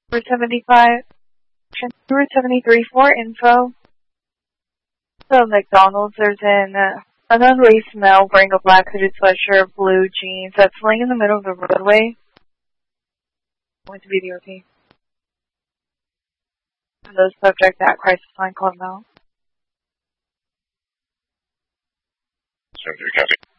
Route 75, Route 73 for info. So McDonald's, there's an unreleased male wearing a black hooded sweatshirt, blue jeans that's laying in the middle of the roadway. Going to be the RP. And the subject at crisis line called him out. 73 copy.